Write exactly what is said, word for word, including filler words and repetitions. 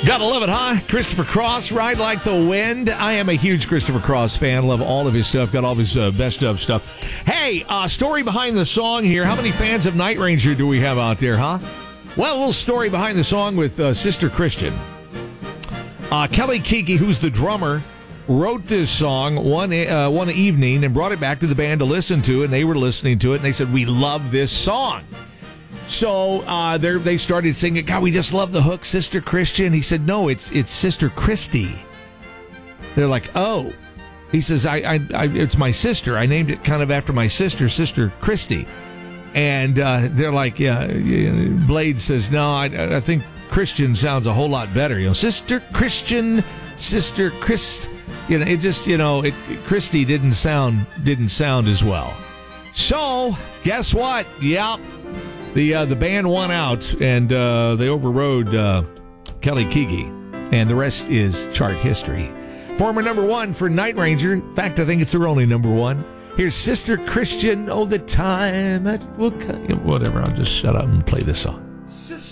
Gotta love it, huh? Christopher Cross, Ride Like the Wind. I am a huge Christopher Cross fan. Love all of his stuff. Got all of his uh, best of stuff. Hey, uh, story behind the song here. How many fans of Night Ranger do we have out there, huh? Well, a little story behind the song with uh, Sister Christian. Uh, Kelly Keegy, who's the drummer, wrote this song one uh, one evening and brought it back to the band to listen to, and they were listening to it, and they said, we love this song. So uh, they started singing, God, we just love the hook, Sister Christian. He said, no, it's it's Sister Christy. They're like, oh. He says, I, I, I it's my sister. I named it kind of after my sister, Sister Christy. And uh, they're like, yeah, Blade says, no, I, I think Christian sounds a whole lot better. You know, Sister Christian, Sister Christ. You know, it just, you know, it, Christy didn't sound didn't sound as well. So, guess what? Yep. The uh, the band won out, and uh, they overrode uh, Kelly Keegy, and the rest is chart history. Former number one for Night Ranger. In fact, I think it's their only number one. Here's Sister Christian. Oh, the time. That will, whatever, I'll just shut up and play this song. Sister